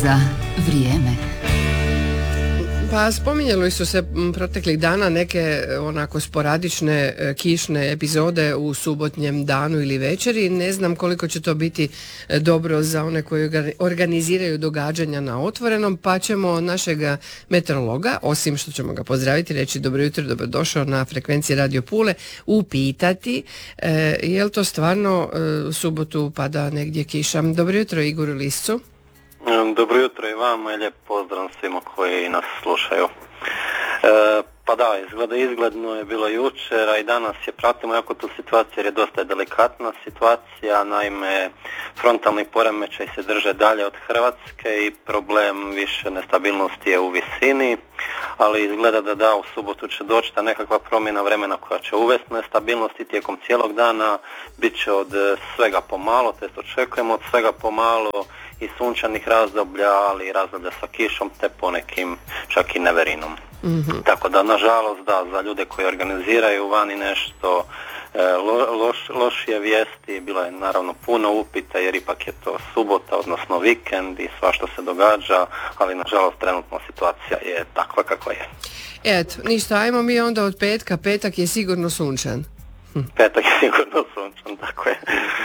Usluga vrijeme. Pa spominjali su se proteklih dana neke onako sporadične kišne epizode u subotnjem danu ili večeri. Ne znam koliko će to biti dobro za one koji organiziraju događanja na otvorenom, pa ćemo našeg meteorologa, osim što ćemo ga pozdraviti, reći dobro jutro, dobrodošao na frekvenciji Radio Pule, upitati je li to stvarno u subotu pada negdje kiša. Dobro jutro Igoru Liscu. Dobro jutro i vama i lijep pozdrav svima koji nas slušaju. Pa da, izgledno je bilo jučer, a i danas je pratimo jako tu situaciju jer je dosta delikatna situacija. Naime, frontalni poremećaj se drže dalje od Hrvatske i problem više nestabilnosti je u visini, ali izgleda da u subotu će doći ta nekakva promjena vremena koja će uvesti nestabilnosti tijekom cijelog dana. Bit će od svega pomalo, te očekujemo od svega pomalo i sunčanih razdoblja, ali i razdoblja sa kišom, te ponekim čak i neverinom. Mm-hmm. Tako da, nažalost, da, za ljude koji organiziraju vani nešto lošije vijesti, bilo je naravno puno upita jer ipak je to subota, odnosno vikend i svašta se događa, ali nažalost trenutno situacija je takva kakva je. Eto, ništa, ajmo mi onda od petka, petak je sigurno sunčan. Petak je sigurno sunčan, tako je.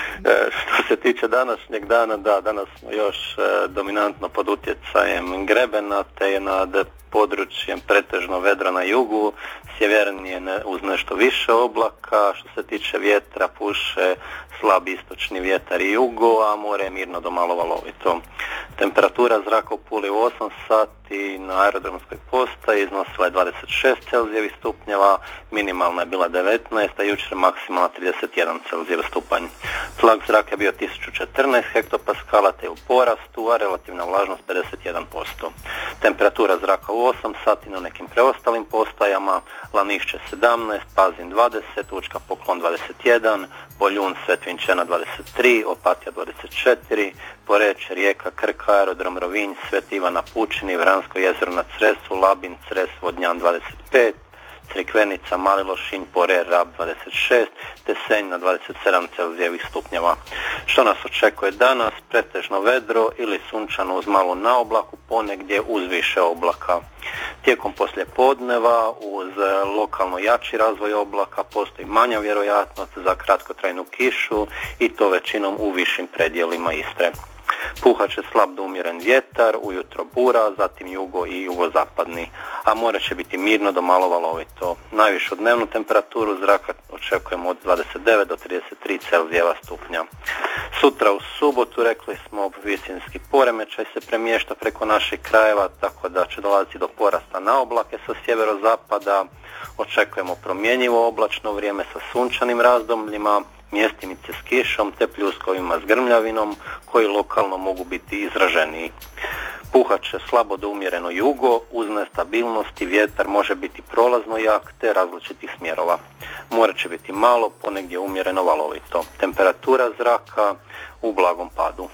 Što se tiče današnjeg dana, da, danas smo još dominantno pod utjecajem grebena, te je nad područjem pretežno vedro na jugu, sjevernije uz nešto više oblaka. Što se tiče vjetra, puše slab istočni vjetar i jugo, a more je mirno do malo valovito. Temperatura zraka u Puli u 8 sati na aerodromskoj postaji iznosila je 26 Celzijevih stupnjeva, minimalna je bila 19, a jučer maksimalna 31 Celzijev stupanj. Tlak zraka je bio 1014 hektopaskala te u porastu, a relativna vlažnost 51%. Temperatura zraka u 8 sati na nekim preostalim postajama: Lanišće 17, Pazin 20, Učka Poklon 21, Poljun Svetvinčena 23, Opatija 24, Poreč, Rijeka, Krka, aerodrom Rovinj, Sveti Ivan na Pučini, Vransko jezero na Cresu, Labin, Cres, Vodnjan 25, Crikvenica, Mali Lošinj, Porer, Rab 26, te Senj na 27 Celzijevih stupnjeva. Što nas očekuje danas? Pretežno vedro ili sunčano uz malo na oblaku, ponegdje uz više oblaka. Tijekom poslijepodneva uz lokalno jači razvoj oblaka postoji manja vjerojatnost za kratkotrajnu kišu i to većinom u višim predjelima Istre. Puhat će slab do umjeren vjetar, ujutro bura, zatim jugo i jugozapadni, a more će biti mirno do malo valovito. Najvišu dnevnu temperaturu zraka očekujemo od 29 do 33 Celzijeva stupnja. Sutra u subotu, rekli smo, visinski poremećaj se premješta preko naših krajeva, tako da će dolaziti do porasta na oblake sa sjeverozapada. Očekujemo promjenjivo oblačno vrijeme sa sunčanim razdobljima, mjestimice s kišom te pljuskovima s grmljavinom koji lokalno mogu biti izraženiji. Puhat će slabo do umjereno jugo, uz nestabilnosti vjetar može biti prolazno jak te različitih smjerova. More će biti malo, ponegdje umjereno valovito. Temperatura zraka u blagom padu.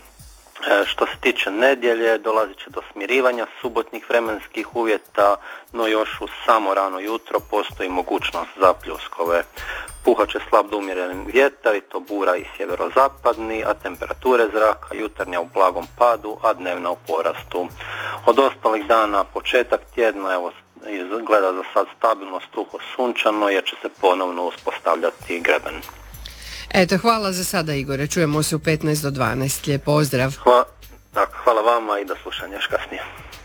Što se tiče nedjelje, dolazit će do smirivanja subotnjih vremenskih uvjeta, no još u samo rano jutro postoji mogućnost za pljuskove. Puhat će slab do umjeren vjetar i to bura i sjeverozapadni, a temperature zraka jutarnja u blagom padu, a dnevna u porastu. Od ostalih dana početak tjedna, evo, izgleda za sad stabilno, suho, sunčano, jer će se ponovno uspostavljati greben. Eto, hvala za sada Igore, čujemo se u 15 do 12, lijep pozdrav. Hvala vama i do slušanja još kasnije.